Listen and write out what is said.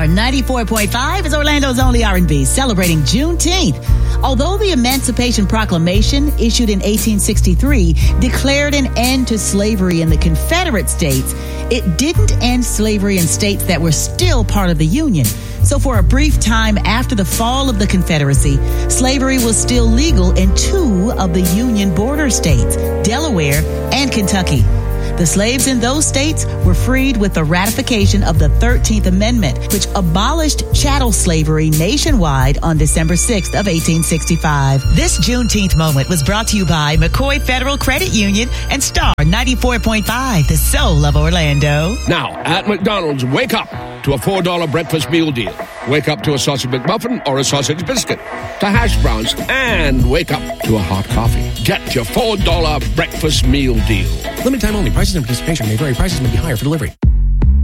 94.5 is Orlando's only R&B, celebrating Juneteenth. Although the Emancipation Proclamation, issued in 1863, declared an end to slavery in the Confederate States, it didn't end slavery in states that were still part of the Union. So for a brief time after the fall of the Confederacy, slavery was still legal in 2 of the Union border states, Delaware and Kentucky. The slaves in those states were freed with the ratification of the 13th Amendment, which abolished chattel slavery nationwide on December 6th of 1865. This Juneteenth moment was brought to you by McCoy Federal Credit Union and Star 94.5, the soul of Orlando. Now, at McDonald's, wake up to a $4 breakfast meal deal. Wake up to a sausage McMuffin or a sausage biscuit, to hash browns, and wake up to a hot coffee. Get your $4 breakfast meal deal. Limited time only. Prices and participation may vary. Prices may be higher for delivery.